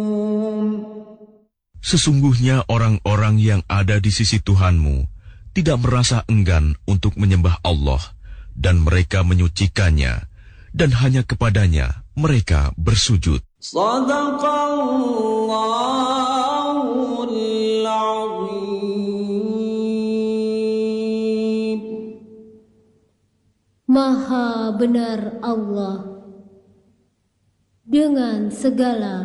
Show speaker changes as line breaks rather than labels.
Sesungguhnya orang-orang yang ada di sisi Tuhanmu tidak merasa enggan untuk menyembah Allah, dan mereka menyucikannya, dan hanya kepadanya mereka bersujud.
Shadaqallahul Azim.
Maha benar Allah dengan segala